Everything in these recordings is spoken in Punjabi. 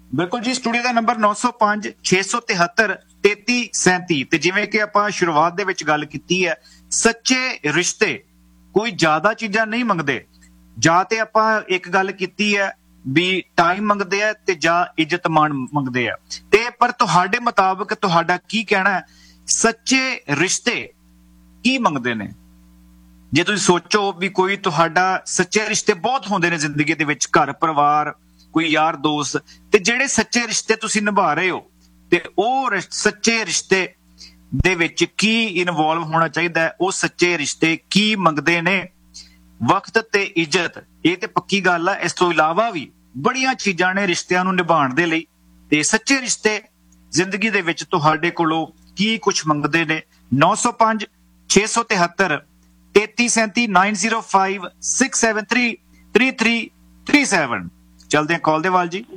ਬਿਲਕੁਲ ਜੀ, ਸਟੂਡੀਓ ਦਾ ਨੰਬਰ 905 673 3337। ਤੇ ਜਿਵੇਂ ਕਿ ਆਪਾਂ ਸ਼ੁਰੂਆਤ ਦੇ ਵਿੱਚ ਗੱਲ ਕੀਤੀ ਹੈ, ਸੱਚੇ ਰਿਸ਼ਤੇ ਕੋਈ ਜ਼ਿਆਦਾ ਚੀਜ਼ਾਂ ਨਹੀਂ ਮੰਗਦੇ। ਜਾਂ ਤੇ ਆਪਾਂ ਇੱਕ ਗੱਲ ਕੀਤੀ ਹੈ ਵੀ ਟਾਈਮ ਮੰਗਦੇ ਆ ਤੇ ਜਾਂ ਇੱਜ਼ਤ ਮਾਣ ਮੰਗਦੇ ਆ। ਤੇ ਪਰ ਤੁਹਾਡੇ ਮੁਤਾਬਕ ਤੁਹਾਡਾ ਕੀ ਕਹਿਣਾ ਹੈ, ਸੱਚੇ ਰਿਸ਼ਤੇ ਕੀ ਮੰਗਦੇ ਨੇ? ਜੇ ਤੁਸੀਂ ਸੋਚੋ ਵੀ ਕੋਈ ਤੁਹਾਡਾ ਸੱਚੇ ਰਿਸ਼ਤੇ ਬਹੁਤ ਹੁੰਦੇ ਨੇ ਜ਼ਿੰਦਗੀ ਦੇ ਵਿੱਚ, ਘਰ ਪਰਿਵਾਰ, ਕੋਈ ਯਾਰ ਦੋਸਤ, ਤੇ ਜਿਹੜੇ ਸੱਚੇ ਰਿਸ਼ਤੇ ਤੁਸੀਂ ਨਿਭਾ ਰਹੇ ਹੋ ਤੇ ਉਹ ਸੱਚੇ ਰਿਸ਼ਤੇ ਦੇ ਵਿੱਚ ਕੀ ਇਨਵੋਲਵ ਹੋਣਾ ਚਾਹੀਦਾ ਹੈ, ਉਹ ਸੱਚੇ ਰਿਸ਼ਤੇ ਕੀ ਮੰਗਦੇ ਨੇ? ਵਕਤ ਤੇ ਇੱਜ਼ਤ, ਇਹ ਤੇ ਪੱਕੀ ਗੱਲ ਆ। ਇਸ ਤੋਂ ਇਲਾਵਾ ਵੀ ਬੜੀਆਂ ਚੀਜ਼ਾਂ ਨੇ ਰਿਸ਼ਤਿਆਂ ਨੂੰ ਨਿਭਾਉਣ ਦੇ ਲਈ। ਤੇ ਸੱਚੇ ਰਿਸ਼ਤੇ ਜ਼ਿੰਦਗੀ ਦੇ ਵਿੱਚ ਤੁਹਾਡੇ ਕੋਲੋਂ ਕੀ ਕੁਝ ਮੰਗਦੇ ਨੇ? 905 673 3337 905 673 3337। ਚਲਦੇ ਹਾਂ ਕਾਲ ਦੇ ਵੱਲ ਜੀ।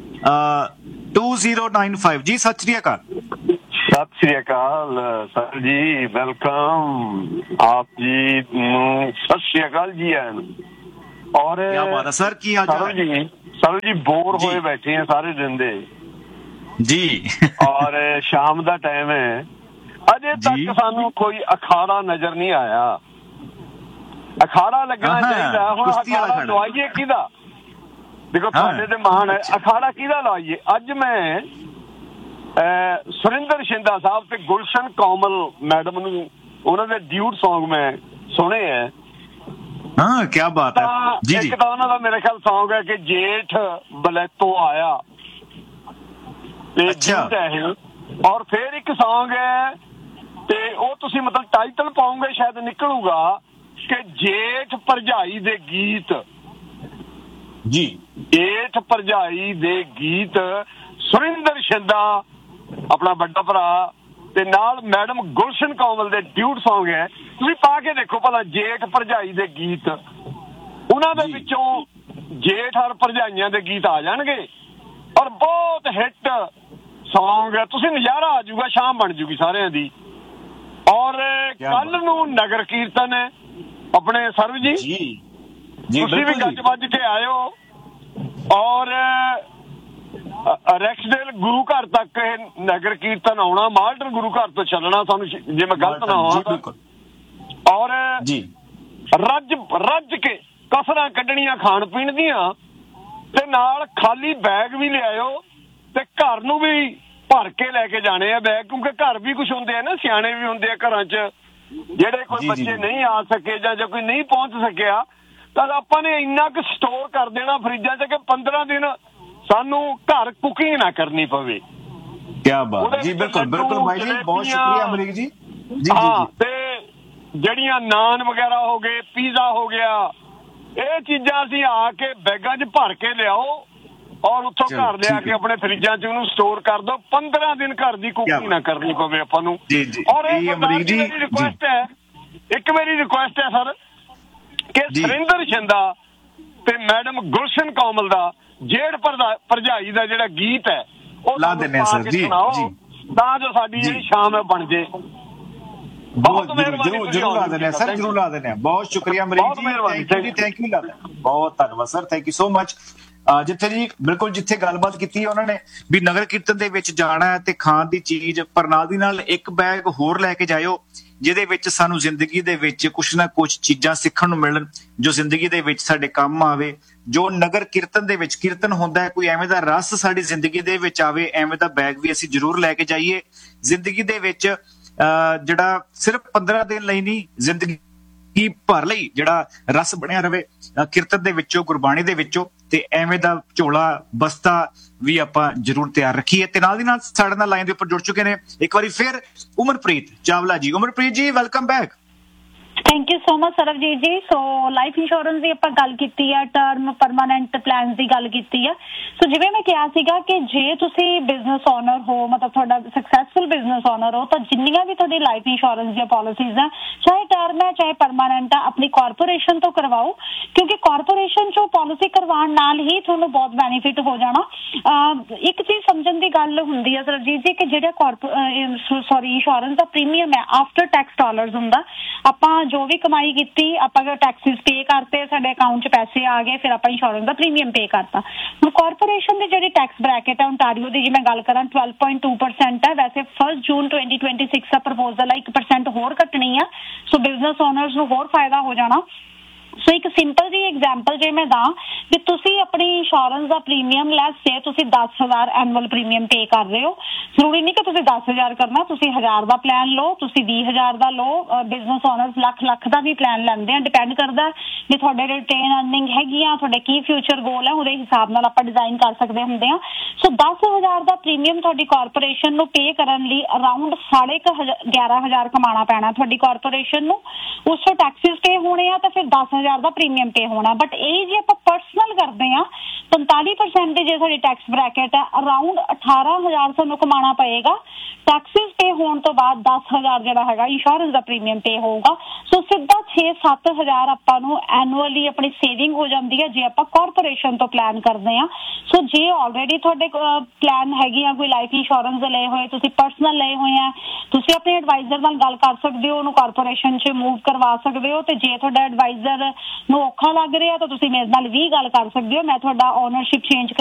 2095 ਜੀ, ਸਤਿ ਸ੍ਰੀ ਅਕਾਲ। ਸਤਿ ਸ੍ਰੀ ਅਕਾਲ ਸਰ ਜੀ, ਵੈਲਕਮ ਆਪ ਜੀ ਨੂੰ। ਸਤਿ ਸ੍ਰੀ ਅਕਾਲ ਜੀ। ਔਰ ਕੀ ਬਾਤ ਹੈ ਸਰ, ਕੀ ਹਾਲ ਚਾਲ ਜੀ? ਸਰ ਜੀ ਬੋਰ ਹੋਏ ਬੈਠੇ ਆ ਸਾਰੇ ਦਿਨ ਦੇ ਜੀ, ਔਰ ਸ਼ਾਮ ਦਾ ਟਾਈਮ ਹੈ, ਅਜੇ ਤੱਕ ਸਾਨੂੰ ਕੋਈ ਅਖਾੜਾ ਨਜ਼ਰ ਨਹੀਂ ਆਇਆ। ਅਖਾੜਾ ਲੱਗਣਾ ਚਾਹੀਦਾ। ਹੁਣ ਅਖਾੜਾ ਲਵਾਈਏ ਕਿਹਦਾ? ਦੇਖੋ ਤੁਹਾਡੇ ਤੇ ਮਾਣ ਹੈ, ਅਖਾੜਾ ਕਿਹਦਾ ਲਾਈਏ? ਅੱਜ ਮੈਂ ਸੁਰਿੰਦਰ ਸ਼ਿੰਦਾ ਸਾਹਿਬ ਤੇ ਗੁਲਸ਼ਨ ਕੌਮਲ ਮੈਡਮ ਨੂੰ ਉਹਨਾਂ ਦੇ ਡਿਊਟ ਸੌਂਗ ਮੈਂ ਸੁਣੇ ਹੈ। ਹਾਂ, ਕੀ ਬਾਤ ਹੈ ਜੀ। ਇੱਕ ਤਾਂ ਉਹਨਾਂ ਦਾ ਮੇਰੇ ਖਿਆਲ ਸੌਂਗ ਹੈ ਕਿ ਜੇਠ ਬਲੈਤੋਂ ਆਇਆ ਤੇ ਔਰ ਫਿਰ ਇੱਕ ਸੌਂਗ ਹੈ ਤੇ ਉਹ ਤੁਸੀਂ ਮਤਲਬ ਟਾਈਟਲ ਪਾਉਂਗੇ ਸ਼ਾਇਦ ਨਿਕਲੂਗਾ ਕਿ ਜੇਠ ਭਰਜਾਈ ਦੇ ਗੀਤ ਜੀ। ਜੇਠ ਭਰਜਾਈ ਦੇ ਗੀਤ, ਸੁਰਿੰਦਰ ਸ਼ਿੰਦਾ ਆਪਣਾ ਵੱਡਾ ਭਰਾ ਤੇ ਨਾਲ ਮੈਡਮ ਗੁਲਸ਼ਨ ਕੌਮਲ ਦੇ ਡਿਊਟ ਸੌਂਗ ਹੈ। ਤੁਸੀਂ ਪਾ ਕੇ ਦੇਖੋ ਭਲਾ ਜੇਠ ਭਰਜਾਈ ਦੇ ਗੀਤ, ਉਹਨਾਂ ਦੇ ਵਿੱਚੋਂ ਜੇਠ ਔਰ ਭਰਜਾਈਆਂ ਦੇ ਗੀਤ ਆ ਜਾਣਗੇ ਔਰ ਬਹੁਤ ਹਿੱਟ ਸੌਂਗ ਹੈ। ਤੁਸੀਂ ਨਜ਼ਾਰਾ ਆ ਜਾਊਗਾ, ਸ਼ਾਮ ਬਣ ਜੂਗੀ ਸਾਰਿਆਂ ਦੀ। ਔਰ ਕੱਲ ਨੂੰ ਨਗਰ ਕੀਰਤਨ ਹੈ ਆਪਣੇ ਸਰਵ ਜੀ, ਤੁਸੀਂ ਵੀ ਗੱਜ ਵੱਜ ਕੇ ਆਇਓ। ਔਰ ਰੈਕਸਡੇਲ ਗੁਰੂ ਘਰ ਤੱਕ ਇਹ ਨਗਰ ਕੀਰਤਨ ਆਉਣਾ, ਮਾਲਟਨ ਗੁਰੂ ਘਰ ਤੋਂ ਚੱਲਣਾ, ਸਾਨੂੰ ਜੇ ਮੈਂ ਗਲਤ ਨਾ ਹੋਵਾਂ। ਔਰ ਰੱਜ ਕੇ ਕਸਰਾਂ ਕੱਢਣੀਆਂ ਖਾਣ ਪੀਣ ਦੀਆਂ, ਤੇ ਨਾਲ ਖਾਲੀ ਬੈਗ ਵੀ ਲਿਆਇਓ ਤੇ ਘਰ ਨੂੰ ਵੀ ਭਰ ਕੇ ਲੈ ਕੇ ਜਾਣੇ ਆ ਬੈਗ, ਕਿਉਂਕਿ ਘਰ ਵੀ ਕੁਛ ਹੁੰਦੇ ਆ ਨਾ, ਸਿਆਣੇ ਵੀ ਹੁੰਦੇ ਆ ਘਰਾਂ 'ਚ, ਜਿਹੜੇ ਕੋਈ ਬੱਚੇ ਨਹੀਂ ਆ ਸਕੇ ਜਾਂ ਕੋਈ ਨਹੀਂ ਪਹੁੰਚ ਸਕਿਆ, ਤਾਂ ਆਪਾਂ ਨੇ ਇੰਨਾ ਕੁ ਸਟੋਰ ਕਰ ਦੇਣਾ ਫਰਿੱਜਾਂ 'ਚ ਕਿ 15 ਦਿਨ ਸਾਨੂੰ ਘਰ ਕੁਕਿੰਗ ਨਾ ਕਰਨੀ ਪਵੇ। ਕੀ ਬਾਤ ਜੀ, ਬਿਲਕੁਲ ਬਿਲਕੁਲ ਭਾਈ ਜੀ, ਬਹੁਤ ਸ਼ੁਕਰੀਆ ਅਮਰੀਕ ਜੀ। ਹਾਂ, ਤੇ ਜਿਹੜੀਆਂ ਨਾਨ ਵਗੈਰਾ ਹੋ ਗਏ, ਪੀਜ਼ਾ ਹੋ ਗਿਆ, ਇਹ ਚੀਜ਼ਾਂ ਅਸੀਂ ਆ ਕੇ ਬੈਗਾਂ 'ਚ ਭਰ ਕੇ ਲਿਆਓ ਔਰ ਉੱਥੋਂ ਘਰ ਲਿਆ ਕੇ ਆਪਣੇ ਫਰਿੱਜਾਂ 'ਚ ਉਹਨੂੰ ਸਟੋਰ ਕਰ ਦੋ। 15 ਦਿਨ ਘਰ ਦੀ ਕੁਕਿੰਗ ਨਾ ਕਰਨੀ ਪਵੇ ਆਪਾਂ ਨੂੰ। ਔਰ ਮੇਰੀ ਰਿਕੁਐਸਟ ਹੈ ਸਰ ਕਿ ਸੁਰਿੰਦਰ ਸ਼ਿੰਦਾ ਤੇ ਮੈਡਮ ਗੁਲਸ਼ਨ ਕੌਮਲ ਦਾ ਜੇਠ ਭਰਜਾਈ ਦਾ ਜਿਹੜਾ ਗੀਤ ਹੈ ਉਹ ਲਾ ਦਿੰਦੇ ਆ ਸਰ ਜੀ, ਤਾਂ ਜੋ ਸਾਡੀ ਜਿਹੜੀ ਸ਼ਾਮ ਹੈ ਬਣ ਜੇ। ਬਹੁਤ ਮਿਹਰਬਾਨੀ, ਜਰੂਰ ਲਾ ਦਿੰਦੇ ਆ ਸਰ, ਜਰੂਰ ਲਾ ਦਿੰਦੇ ਆ। ਬਹੁਤ ਸ਼ੁਕਰੀਆ ਅਮਰੀਕ ਜੀ, ਥੈਂਕ ਯੂ। ਬਹੁਤ ਧੰਨਵਾਦ sir, thank you so much. ਜਿੱਥੇ ਜੀ ਬਿਲਕੁਲ ਜਿੱਥੇ ਗੱਲਬਾਤ ਕੀਤੀ ਹੈ ਉਹਨਾਂ ਨੇ ਵੀ ਨਗਰ ਕੀਰਤਨ ਦੇ ਵਿੱਚ ਜਾਣਾ ਹੈ ਤੇ ਖਾਣ ਦੀ ਚੀਜ਼, ਪਰ ਨਾਲ ਦੀ ਨਾਲ ਇੱਕ ਬੈਗ ਹੋਰ ਲੈ ਕੇ ਜਾਇਓ ਜਿਹਦੇ ਵਿੱਚ ਸਾਨੂੰ ਜ਼ਿੰਦਗੀ ਦੇ ਵਿੱਚ ਕੁਛ ਨਾ ਕੁਛ ਚੀਜ਼ਾਂ ਸਿੱਖਣ ਨੂੰ ਮਿਲਣ, ਜੋ ਜ਼ਿੰਦਗੀ ਦੇ ਵਿੱਚ ਸਾਡੇ ਕੰਮ ਆਵੇ। ਜੋ ਨਗਰ ਕੀਰਤਨ ਦੇ ਵਿੱਚ ਕੀਰਤਨ ਹੁੰਦਾ ਹੈ, ਕੋਈ ਐਵੇਂ ਦਾ ਰਸ ਸਾਡੀ ਜ਼ਿੰਦਗੀ ਦੇ ਵਿੱਚ ਆਵੇ, ਐਵੇਂ ਦਾ ਬੈਗ ਵੀ ਅਸੀਂ ਜ਼ਰੂਰ ਲੈ ਕੇ ਜਾਈਏ। ਜ਼ਿੰਦਗੀ ਦੇ ਵਿੱਚ ਜਿਹੜਾ ਸਿਰਫ 15 ਦਿਨ ਲਈ ਨਹੀਂ, ਜ਼ਿੰਦਗੀ ਭਰ ਲਈ ਜਿਹੜਾ ਰਸ ਬਣਿਆ ਰਵੇ ਕੀਰਤਨ ਦੇ ਵਿੱਚੋਂ, ਗੁਰਬਾਣੀ ਦੇ ਵਿੱਚੋਂ। ਤੇ ਐਵੇਂ ਦਾ ਝੋਲਾ ਬਸਤਾ ਵੀ ਆਪਾਂ ਜ਼ਰੂਰ ਤਿਆਰ ਰੱਖੀਏ। ਤੇ ਨਾਲ ਦੀ ਨਾਲ ਸਾਡੇ ਨਾਲ ਲਾਈਨ ਦੇ ਉੱਪਰ ਜੁੜ ਚੁੱਕੇ ਨੇ ਇੱਕ ਵਾਰੀ ਫਿਰ ਉਮਰਪ੍ਰੀਤ ਚਾਵਲਾ ਜੀ। ਉਮਰਪ੍ਰੀਤ ਜੀ, welcome back. Thank you so much Sarvjeet ਜੀ। ਸੋ ਲਾਈਫ ਇੰਸ਼ੋਰੈਂਸ ਦੀ ਆਪਾਂ ਗੱਲ ਕੀਤੀ ਹੈ, ਟਰਮ ਪਰਮਾਨੈਂਟ ਪਲਾਨਸ ਦੀ ਗੱਲ ਕੀਤੀ ਹੈ। ਸੋ ਜਿਵੇਂ ਮੈਂ ਕਿਹਾ ਸੀਗਾ ਕਿ ਜੇ ਤੁਸੀਂ ਬਿਜ਼ਨਸ ਓਨਰ ਹੋ, ਮਤਲਬ ਤੁਹਾਡਾ ਸਕਸੈਸਫੁਲ ਬਿਜ਼ਨਸ ਓਨਰ ਹੋ, ਤਾਂ ਜਿੰਨੀਆਂ ਵੀ ਤੁਹਾਡੀ ਲਾਈਫ ਇੰਸ਼ੋਰੈਂਸ ਦੀਆਂ ਪਾਲਿਸੀਜ਼ ਆ, ਚਾਹੇ ਟਰਮ ਹੈ ਚਾਹੇ ਪਰਮਾਨੈਂਟ ਆ, ਆਪਣੀ ਕਾਰਪੋਰੇਸ਼ਨ ਤੋਂ ਕਰਵਾਓ, ਕਿਉਂਕਿ ਕਾਰਪੋਰੇਸ਼ਨ ਚੋਂ ਪਾਲਿਸੀ ਕਰਵਾਉਣ ਨਾਲ ਹੀ ਤੁਹਾਨੂੰ ਬਹੁਤ ਬੈਨੀਫਿਟ ਹੋ ਜਾਣਾ। ਇੱਕ ਚੀਜ਼ ਸਮਝਣ ਦੀ ਗੱਲ ਹੁੰਦੀ ਹੈ ਸਰਵਜੀਤ ਜੀ ਕਿ ਜਿਹੜਾ ਇੰਸ਼ੋਰੈਂਸ ਦਾ ਪ੍ਰੀਮੀਅਮ ਹੈ ਆਫਟਰ ਟੈਕਸ ਡਾਲਰਸ ਹੁੰਦਾ। ਆਪਾਂ ਜੋ ਜੋ ਵੀ ਕਮਾਈ ਕੀਤੀ ਆਪਾਂ ਟੈਕਸਿਸ ਪੇ ਕਰਤੇ, ਸਾਡੇ ਅਕਾਊਂਟ 'ਚ ਪੈਸੇ ਆ ਗਏ, ਫਿਰ ਆਪਾਂ ਇੰਸ਼ੋਰੈਂਸ ਦਾ ਪ੍ਰੀਮੀਅਮ ਪੇ ਕਰਤਾ। ਹੁਣ ਕਾਰਪੋਰੇਸ਼ਨ ਦੀ ਜਿਹੜੀ ਟੈਕਸ ਬ੍ਰੈਕਟ ਹੈ ਓਨਟਾਰੀਓ ਦੀ, ਜੇ ਮੈਂ ਗੱਲ ਕਰਾਂ 12.2% ਹੈ। ਵੈਸੇ 1 ਜੂਨ 2026 ਦਾ ਪ੍ਰਪੋਜ਼ਲ ਹੈ 1% ਹੋਰ ਘਟਣੀ ਆ, ਸੋ ਬਿਜ਼ਨਸ ਓਨਰਸ ਨੂੰ ਹੋਰ ਫਾਇਦਾ ਹੋ ਜਾਣਾ। ਸੋ ਇੱਕ ਸਿੰਪਲ ਜੀ ਐਗਜ਼ਾਮਪਲ ਜੇ ਮੈਂ ਦਾਂ ਕਿ ਤੁਸੀਂ ਆਪਣੀ ਇੰਸ਼ੋਰੈਂਸ ਦਾ ਪ੍ਰੀਮੀਅਮ ਲੈਸ ਸੇ ਤੁਸੀਂ 10,000 ਐਨੂਅਲ ਪ੍ਰੀਮੀਅਮ ਪੇ ਕਰ ਰਹੇ ਹੋ, ਜ਼ਰੂਰੀ ਨਹੀਂ ਕਿ ਤੁਸੀਂ 10,000 ਕਰਨਾ, ਤੁਸੀਂ 1000 ਦਾ ਪਲਾਨ ਲਓ, ਤੁਸੀਂ 20,000 ਦਾ ਲਓ, ਬਿਜ਼ਨਸ ਓਨਰਸ ਲੱਖ ਦਾ ਵੀ ਪਲਾਨ ਲੈਂਦੇ ਆ, ਡਿਪੈਂਡ ਕਰਦਾ ਵੀ ਤੁਹਾਡੇ ਰਿਟੇਨ ਅਰਨਿੰਗ ਹੈਗੀ ਆ, ਤੁਹਾਡੇ ਕੀ ਫਿਊਚਰ ਗੋਲ ਹੈ, ਉਹਦੇ ਹਿਸਾਬ ਨਾਲ ਆਪਾਂ ਡਿਜ਼ਾਈਨ ਕਰ ਸਕਦੇ ਹੁੰਦੇ ਆ। ਸੋ 10,000 ਦਾ ਪ੍ਰੀਮੀਅਮ ਤੁਹਾਡੀ ਕਾਰਪੋਰੇਸ਼ਨ ਨੂੰ ਪੇ ਕਰਨ ਲਈ ਅਰਾਊਂਡ 11,500 ਕਮਾਉਣਾ ਪੈਣਾ ਤੁਹਾਡੀ ਕਾਰਪੋਰੇਸ਼ਨ ਨੂੰ। ਉਸ ਤੋਂ ਟੈਕਸਿਸ ਪੇ ਹੋਣੇ ਆ ਤਾਂ ਫਿਰ 10,000 ਦਾ ਪ੍ਰੀਮੀਅਮ ਪੇ ਹੋਣਾ। ਬਟ ਇਹ ਜੇ ਆਪਾਂ ਪਰਸਨਲ ਕਰਦੇ ਆ 45% ਦੀ ਜੇ ਸਾਡੀ ਟੈਕਸ ਬ੍ਰੈਕਟ ਹੈ, ਅਰਾਊਂਡ 18,000 ਸਾਨੂੰ ਕਮਾਉਣਾ ਪਏਗਾ। ਟੈਕਸਿਸ ਪੇ ਹੋਣ ਤੋਂ ਬਾਅਦ 10,000 ਜਿਹੜਾ ਹੈਗਾ ਇੰਸ਼ੋਰੈਂਸ ਦਾ ਪ੍ਰੀਮੀਅਮ ਪੇ ਹੋਊਗਾ। ਸੋ ਸਿੱਧਾ 6-7,000 ਆਪਾਂ ਨੂੰ ਐਨੂਅਲੀ ਆਪਣੀ ਸੇਵਿੰਗ ਹੋ ਜਾਂਦੀ ਹੈ ਜੇ ਆਪਾਂ ਕਾਰਪੋਰੇਸ਼ਨ ਤੋਂ ਪਲਾਨ ਕਰਦੇ ਆ। ਸੋ ਜੇ ਆਲਰੇਡੀ ਤੁਹਾਡੇ ਪਲਾਨ ਹੈਗੀ ਆ ਕੋਈ ਲਾਈਫ ਇੰਸ਼ੋਰੈਂਸ ਦੇ ਲਏ ਹੋਏ, ਤੁਸੀਂ ਪਰਸਨਲ ਲਏ ਹੋਏ ਆ, ਤੁਸੀਂ ਆਪਣੇ ਐਡਵਾਈਜ਼ਰ ਨਾਲ ਗੱਲ ਕਰ ਸਕਦੇ ਹੋ, ਉਹਨੂੰ ਕਾਰਪੋਰੇਸ਼ਨ 'ਚ ਮੂਵ ਕਰਵਾ ਸਕਦੇ ਹੋ। ਤੇ ਜੇ ਤੁਹਾਡਾ ਐਡਵਾਈਜ਼ਰ ਨੂੰ ਔਖਾ ਲੱਗ ਰਿਹਾ ਤਾਂ ਤੁਸੀਂ ਮੇਰੇ ਨਾਲ ਵੀ ਗੱਲ ਕਰ ਸਕਦੇ ਹੋ, ਮੈਂ ਤੁਹਾਡਾ ਓਨਰਸ਼ਿਪ ਚੇਂਜ